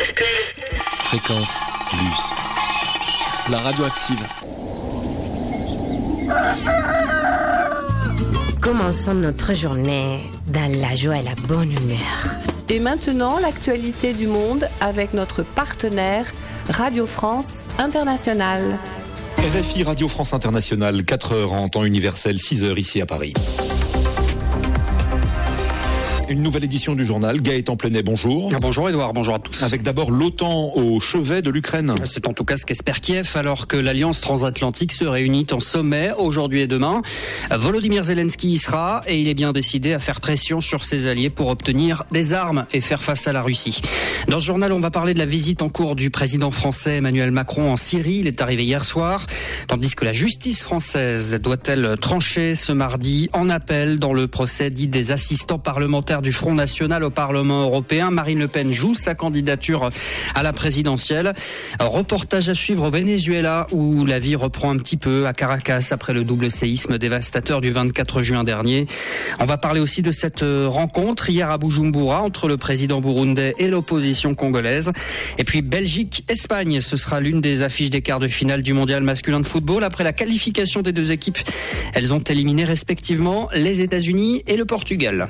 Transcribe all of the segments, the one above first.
Fréquence plus. La radioactive. Commençons notre journée dans la joie et la bonne humeur. Et maintenant, l'actualité du monde avec notre partenaire Radio France Internationale. RFI Radio France Internationale, 4h en temps universel, 6h ici à Paris. Une nouvelle édition du journal. Gaëtan Plenet, bonjour. Bonjour Edouard, bonjour à tous. Avec d'abord l'OTAN au chevet de l'Ukraine. C'est en tout cas ce qu'espère Kiev alors que l'Alliance transatlantique se réunit en sommet aujourd'hui et demain. Volodymyr Zelensky y sera et il est bien décidé à faire pression sur ses alliés pour obtenir des armes et faire face à la Russie. Dans ce journal, on va parler de la visite en cours du président français Emmanuel Macron en Syrie. Il est arrivé hier soir, tandis que la justice française doit-elle trancher ce mardi en appel dans le procès dit des assistants parlementaires du Front National au Parlement européen. Marine Le Pen joue sa candidature à la présidentielle. Un reportage à suivre au Venezuela où la vie reprend un petit peu à Caracas après le double séisme dévastateur du 24 juin dernier. On va parler aussi de cette rencontre hier à Bujumbura entre le président burundais et l'opposition congolaise. Et puis Belgique-Espagne, ce sera l'une des affiches des quarts de finale du mondial masculin de football. Après la qualification des deux équipes, elles ont éliminé respectivement les États-Unis et le Portugal.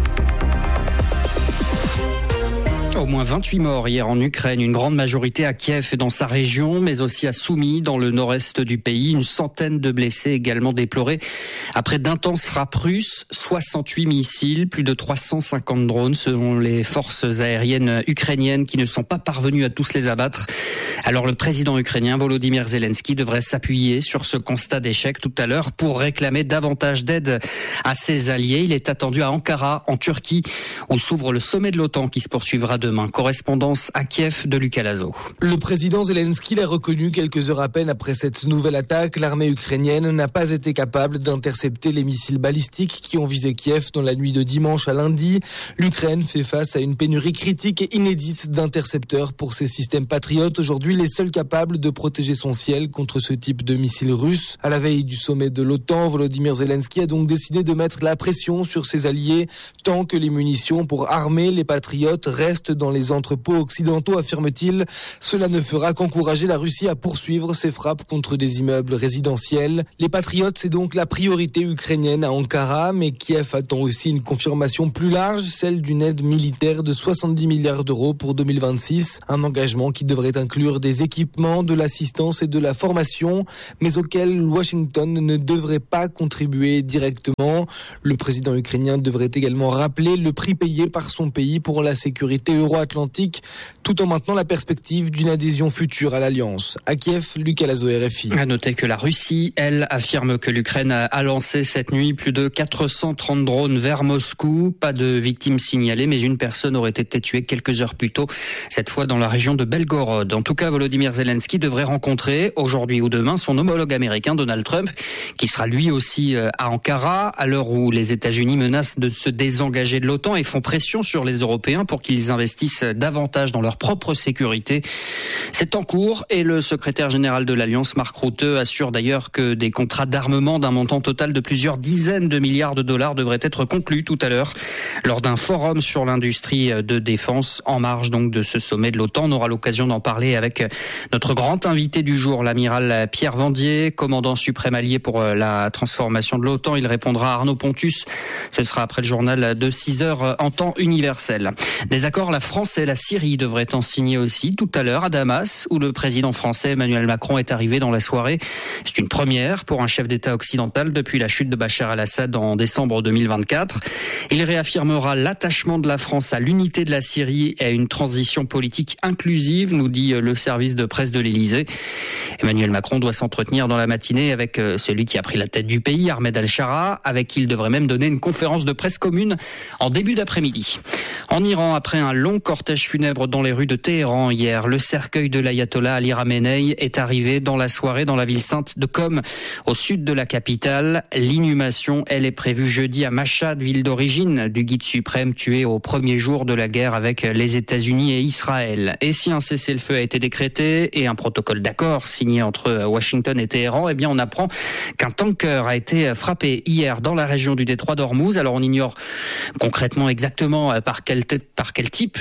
Au moins 28 morts hier en Ukraine, une grande majorité à Kiev et dans sa région, mais aussi à Soumy, dans le nord-est du pays. Une centaine de blessés également déplorés après d'intenses frappes russes, 68 missiles, plus de 350 drones selon les forces aériennes ukrainiennes qui ne sont pas parvenues à tous les abattre. Alors le président ukrainien Volodymyr Zelensky devrait s'appuyer sur ce constat d'échec tout à l'heure pour réclamer davantage d'aide à ses alliés. Il est attendu à Ankara, en Turquie, où s'ouvre le sommet de l'OTAN qui se poursuivra demain. Correspondance à Kiev de Lucas Lazo. Le président Zelensky l'a reconnu quelques heures à peine après cette nouvelle attaque. L'armée ukrainienne n'a pas été capable d'intercepter les missiles balistiques qui ont visé Kiev dans la nuit de dimanche à lundi. L'Ukraine fait face à une pénurie critique et inédite d'intercepteurs pour ses systèmes patriotes. Aujourd'hui, les seuls capables de protéger son ciel contre ce type de missiles russes. À la veille du sommet de l'OTAN, Volodymyr Zelensky a donc décidé de mettre la pression sur ses alliés tant que les munitions pour armer les patriotes restent dans les entrepôts occidentaux, affirme-t-il. Cela ne fera qu'encourager la Russie à poursuivre ses frappes contre des immeubles résidentiels. Les patriotes, c'est donc la priorité ukrainienne à Ankara, mais Kiev attend aussi une confirmation plus large, celle d'une aide militaire de 70 milliards d'euros pour 2026. Un engagement qui devrait inclure des équipements, de l'assistance et de la formation, mais auquel Washington ne devrait pas contribuer directement. Le président ukrainien devrait également rappeler le prix payé par son pays pour la sécurité euro-atlantique, tout en maintenant la perspective d'une adhésion future à l'Alliance. À Kiev, Lucas Lazo, RFI. À noter que la Russie, elle, affirme que l'Ukraine a lancé cette nuit plus de 430 drones vers Moscou. Pas de victimes signalées, mais une personne aurait été tuée quelques heures plus tôt, cette fois dans la région de Belgorod. En tout cas, Volodymyr Zelensky devrait rencontrer aujourd'hui ou demain son homologue américain Donald Trump, qui sera lui aussi à Ankara, à l'heure où les États-Unis menacent de se désengager de l'OTAN et font pression sur les Européens pour qu'ils investissent davantage dans leur propre sécurité. C'est en cours et le secrétaire général de l'Alliance, Mark Rutte, assure d'ailleurs que des contrats d'armement d'un montant total de plusieurs dizaines de milliards de dollars devraient être conclus tout à l'heure lors d'un forum sur l'industrie de défense en marge donc de ce sommet de l'OTAN. On aura l'occasion d'en parler avec notre grand invité du jour, l'amiral Pierre Vendier, commandant suprême allié pour la transformation de l'OTAN. Il répondra à Arnaud Pontus. Ce sera après le journal de 6h en temps universel. Des accords, la France et la Syrie devraient en signer aussi tout à l'heure à Damas, où le président français Emmanuel Macron est arrivé dans la soirée. C'est une première pour un chef d'État occidental depuis la chute de Bachar el-Assad en décembre 2024. Il réaffirmera l'attachement de la France à l'unité de la Syrie et à une transition politique inclusive, nous dit le service de presse de l'Élysée. Emmanuel Macron doit s'entretenir dans la matinée avec celui qui a pris la tête du pays, Ahmed al-Shara, avec qui il devrait même donner une conférence de presse commune en début d'après-midi. En Iran, après un long cortège funèbre dans les rues de Téhéran hier, le cercueil de l'ayatollah Ali Khamenei est arrivé dans la soirée dans la ville sainte de Qom, au sud de la capitale. L'inhumation, elle, est prévue jeudi à Mashhad, ville d'origine du guide suprême tué au premier jour de la guerre avec les États-Unis et Israël. Et si un cessez-le-feu a été décrété et un protocole d'accord signé entre Washington et Téhéran, eh bien on apprend qu'un tanker a été frappé hier dans la région du détroit d'Ormuz. Alors on ignore concrètement exactement par quel type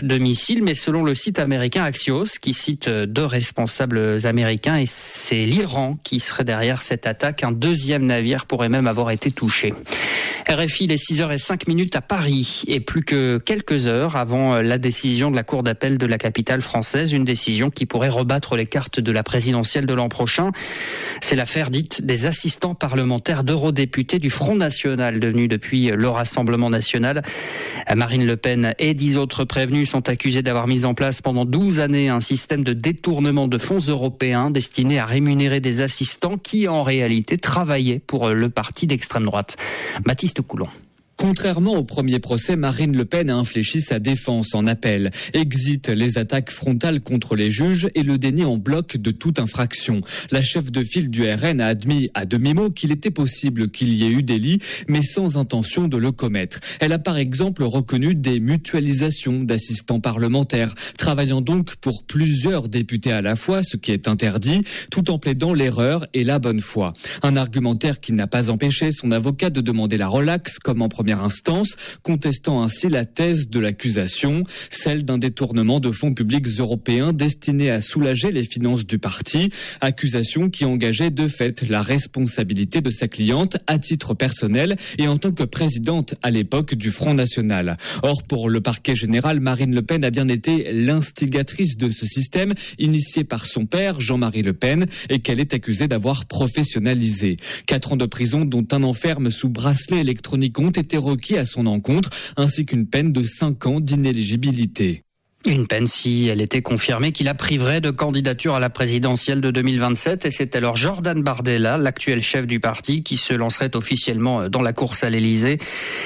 de missiles, mais selon le site américain Axios, qui cite 2 responsables américains, et c'est l'Iran qui serait derrière cette attaque. Un deuxième navire pourrait même avoir été touché. RFI, les 6h05 à Paris, et plus que quelques heures avant la décision de la Cour d'appel de la capitale française, une décision qui pourrait rebattre les cartes de la présidentielle de l'an prochain. C'est l'affaire dite des assistants parlementaires d'eurodéputés du Front National, devenu depuis le Rassemblement National. Marine Le Pen et 10 autres prévenus sont accusés d'avoir mis en place pendant 12 années un système de détournement de fonds européens destiné à rémunérer des assistants qui, en réalité, travaillaient pour le parti d'extrême droite. Baptiste Coulon. Contrairement au premier procès, Marine Le Pen a infléchi sa défense en appel. Exit les attaques frontales contre les juges et le déni en bloc de toute infraction. La chef de file du RN a admis à demi-mot qu'il était possible qu'il y ait eu délit, mais sans intention de le commettre. Elle a par exemple reconnu des mutualisations d'assistants parlementaires, travaillant donc pour plusieurs députés à la fois, ce qui est interdit, tout en plaidant l'erreur et la bonne foi. Un argumentaire qui n'a pas empêché son avocat de demander la relaxe comme en première instance, contestant ainsi la thèse de l'accusation, celle d'un détournement de fonds publics européens destinés à soulager les finances du parti, accusation qui engageait de fait la responsabilité de sa cliente à titre personnel et en tant que présidente à l'époque du Front National. Or, pour le parquet général, Marine Le Pen a bien été l'instigatrice de ce système initié par son père, Jean-Marie Le Pen, et qu'elle est accusée d'avoir professionnalisé. 4 ans de prison, dont un an ferme sous bracelet électronique, ont été requis à son encontre, ainsi qu'une peine de 5 ans d'inéligibilité. Une peine si elle était confirmée qui la priverait de candidature à la présidentielle de 2027. Et c'est alors Jordan Bardella, l'actuel chef du parti, qui se lancerait officiellement dans la course à l'Elysée.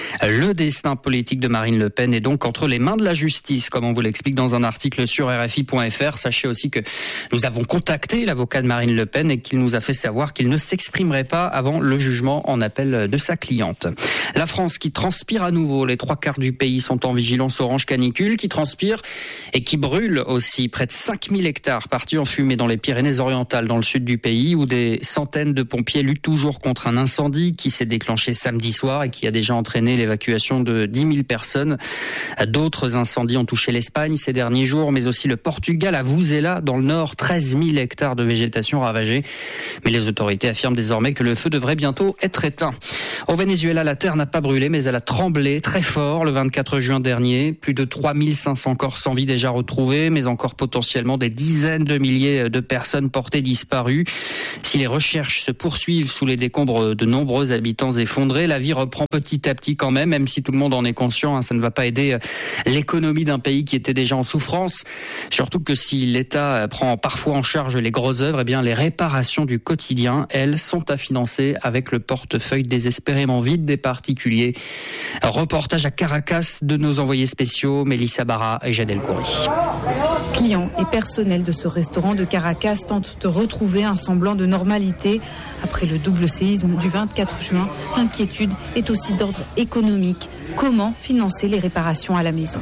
Le destin politique de Marine Le Pen est donc entre les mains de la justice, comme on vous l'explique dans un article sur RFI.fr. Sachez aussi que nous avons contacté l'avocat de Marine Le Pen et qu'il nous a fait savoir qu'il ne s'exprimerait pas avant le jugement en appel de sa cliente. La France qui transpire à nouveau. Les 3/4 du pays sont en vigilance orange canicule, qui transpire et qui brûle aussi. Près de 5000 hectares partis en fumée dans les Pyrénées-Orientales, dans le sud du pays, où des centaines de pompiers luttent toujours contre un incendie qui s'est déclenché samedi soir et qui a déjà entraîné l'évacuation de 10 000 personnes. D'autres incendies ont touché l'Espagne ces derniers jours, mais aussi le Portugal, à Vuzela, dans le nord. 13 000 hectares de végétation ravagés. Mais les autorités affirment désormais que le feu devrait bientôt être éteint. Au Venezuela, la terre n'a pas brûlé, mais elle a tremblé très fort le 24 juin dernier. Plus de 3500 corps sans vie déjà retrouvés, mais encore potentiellement des dizaines de milliers de personnes portées disparues. Si les recherches se poursuivent sous les décombres de nombreux habitants effondrés, la vie reprend petit à petit quand même si tout le monde en est conscient. Ça ne va pas aider l'économie d'un pays qui était déjà en souffrance. Surtout que si l'État prend parfois en charge les grosses œuvres, eh bien les réparations du quotidien, elles, sont à financer avec le portefeuille désespérément vide des particuliers. Reportage à Caracas de nos envoyés spéciaux, Mélissa Barra et Jadel Khoury. Clients et personnel de ce restaurant de Caracas tentent de retrouver un semblant de normalité. Après le double séisme du 24 juin, l'inquiétude est aussi d'ordre économique. Comment financer les réparations à la maison?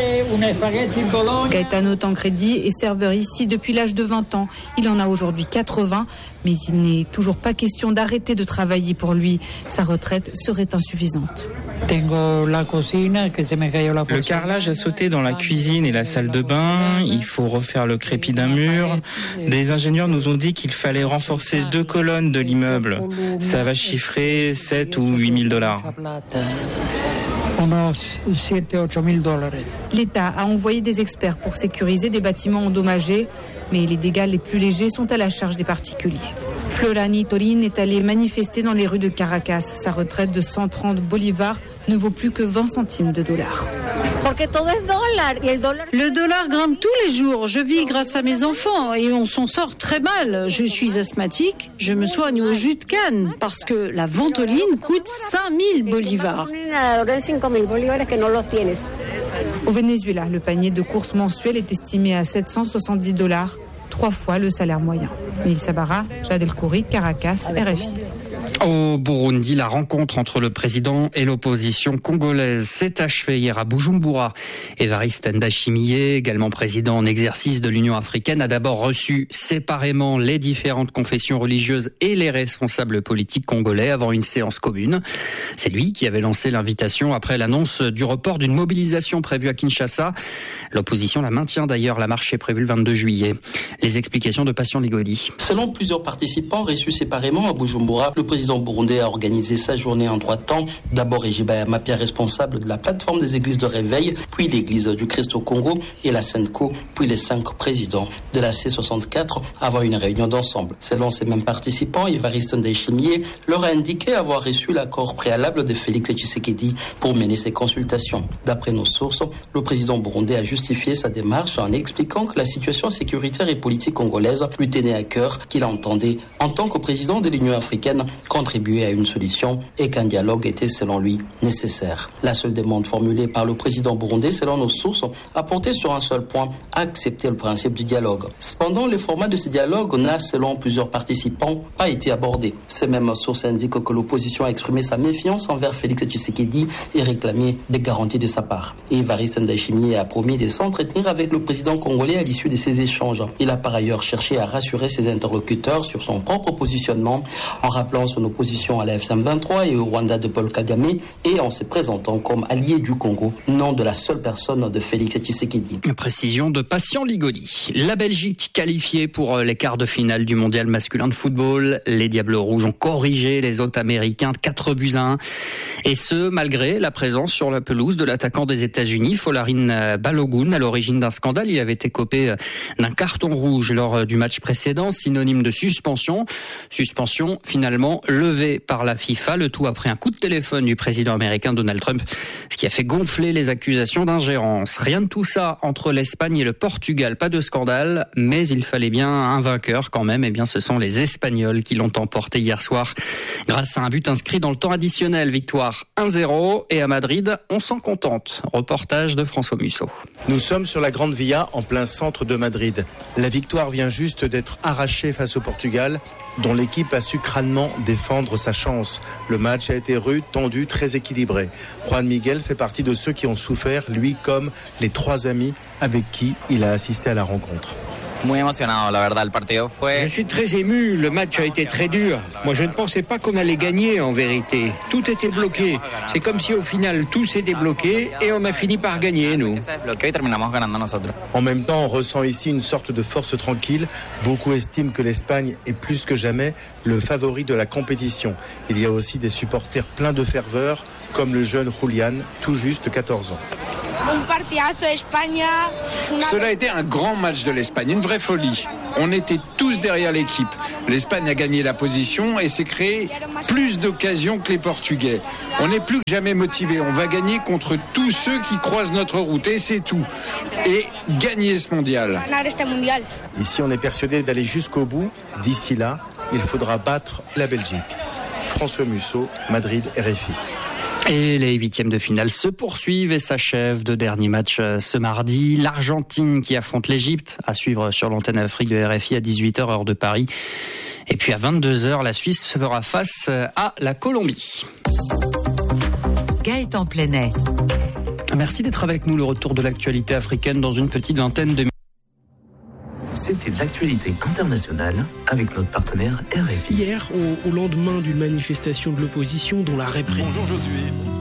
Gaetano Tancredi est serveur ici depuis l'âge de 20 ans. Il en a aujourd'hui 80, mais il n'est toujours pas question d'arrêter de travailler pour lui. Sa retraite serait insuffisante. Le carrelage a sauté dans la cuisine et la salle de bain. Il faut refaire le crépi d'un mur. Des ingénieurs nous ont dit qu'il fallait renforcer 2 colonnes de l'immeuble. Ça va chiffrer 7 ou 8 000 $. L'État a envoyé des experts pour sécuriser des bâtiments endommagés, mais les dégâts les plus légers sont à la charge des particuliers. Florani Torin est allé manifester dans les rues de Caracas. Sa retraite de 130 bolivars ne vaut plus que 20 centimes de dollars. Le dollar grimpe tous les jours. Je vis grâce à mes enfants et on s'en sort très mal. Je suis asthmatique, je me soigne au jus de canne parce que la ventoline coûte 5000 bolivars. Au Venezuela, le panier de courses mensuel est estimé à 770 $, 3 fois le salaire moyen. Mélissa Barra, Jadel Khoury, Caracas, RFI. Au Burundi, la rencontre entre le président et l'opposition congolaise s'est achevée hier à Bujumbura. Évariste Ndayishimiye, également président en exercice de l'Union africaine, a d'abord reçu séparément les différentes confessions religieuses et les responsables politiques congolais avant une séance commune. C'est lui qui avait lancé l'invitation après l'annonce du report d'une mobilisation prévue à Kinshasa. L'opposition la maintient d'ailleurs, la marche est prévue le 22 juillet. Les explications de Patient Ligoli. Selon plusieurs participants reçus séparément à Bujumbura, le président burundais a organisé sa journée en 3 temps. D'abord Ejibaya Mapia, responsable de la plateforme des églises de réveil, puis l'église du Christ au Congo et la Sainte-Co, puis les 5 présidents de la C64 avant une réunion d'ensemble. Selon ces mêmes participants, Évariste Ndayishimiye leur a indiqué avoir reçu l'accord préalable de Félix Tshisekedi pour mener ces consultations. D'après nos sources, le président burundais a justifié sa démarche en expliquant que la situation sécuritaire et politique congolaise lui tenait à cœur, qu'il entendait, en tant que président de l'Union africaine, contribuer à une solution et qu'un dialogue était selon lui nécessaire. La seule demande formulée par le président burundais, selon nos sources, a porté sur un seul point, accepter le principe du dialogue. Cependant, le format de ce dialogue n'a, selon plusieurs participants, pas été abordé. Ces mêmes sources indiquent que l'opposition a exprimé sa méfiance envers Félix Tshisekedi et réclamé des garanties de sa part. Et Évariste Ndayishimiye a promis de s'entretenir avec le président congolais à l'issue de ces échanges. Il a par ailleurs cherché à rassurer ses interlocuteurs sur son propre positionnement en rappelant son opposition à la FCM23 et au Rwanda de Paul Kagame et en se présentant comme allié du Congo, non de la seule personne de Félix Tshisekedi. Précision de Patient Ligoli. La Belgique qualifiée pour les quarts de finale du mondial masculin de football. Les Diables Rouges ont corrigé les hôtes américains de 4-1. Et ce, malgré la présence sur la pelouse de l'attaquant des États-Unis, Folarin Balogun, à l'origine d'un scandale. Il avait été copé d'un carton rouge lors du match précédent, synonyme de suspension. Suspension finalement levée par la FIFA, le tout après un coup de téléphone du président américain Donald Trump, ce qui a fait gonfler les accusations d'ingérence. Rien de tout ça entre l'Espagne et le Portugal, pas de scandale, mais il fallait bien un vainqueur quand même. Eh bien, ce sont les Espagnols qui l'ont emporté hier soir grâce à un but inscrit dans le temps additionnel. Victoire 1-0 et à Madrid, on s'en contente. Reportage de François Musso. Nous sommes sur la Grande Via, en plein centre de Madrid. La victoire vient juste d'être arrachée face au Portugal, dont l'équipe a su crânement défendre sa chance. Le match a été rude, tendu, très équilibré. Juan Miguel fait partie de ceux qui ont souffert, lui comme les 3 amis avec qui il a assisté à la rencontre. Je suis très ému, le match a été très dur. Moi je ne pensais pas qu'on allait gagner en vérité. Tout était bloqué. C'est comme si au final tout s'est débloqué et on a fini par gagner nous. En même temps, on ressent ici une sorte de force tranquille. Beaucoup estiment que l'Espagne est plus que jamais le favori de la compétition. Il y a aussi des supporters pleins de ferveur, comme le jeune Julián, tout juste 14 ans. Cela a été un grand match de l'Espagne, une vraie folie. On était tous derrière l'équipe. L'Espagne a gagné la position et s'est créé plus d'occasions que les Portugais. On est plus que jamais motivés. On va gagner contre tous ceux qui croisent notre route et c'est tout. Et gagner ce mondial. Ici, on est persuadé d'aller jusqu'au bout. D'ici là, il faudra battre la Belgique. François Musso, Madrid, RFI. Et les 8e de finale se poursuivent et s'achèvent. 2 derniers matchs ce mardi. L'Argentine qui affronte l'Égypte, à suivre sur l'antenne Afrique de RFI à 18h heure de Paris. Et puis à 22h, la Suisse fera face à la Colombie. Gaëtan Plenet. Merci d'être avec nous. Le retour de l'actualité africaine dans une petite vingtaine de minutes. C'était l'actualité internationale avec notre partenaire RFI. Hier, au lendemain d'une manifestation de l'opposition dont la répression... Bonjour Josué.